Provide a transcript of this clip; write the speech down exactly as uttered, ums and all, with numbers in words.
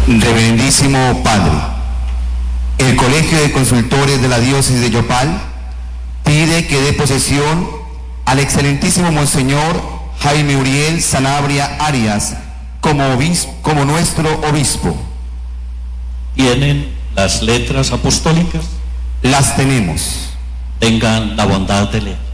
Reverendísimo Padre, el Colegio de Consultores de la Diócesis de Yopal pide que dé posesión al excelentísimo Monseñor Jaime Uriel Sanabria Arias como, obispo, como nuestro obispo. ¿Tienen las letras apostólicas? Las tenemos. Tengan la bondad de leer.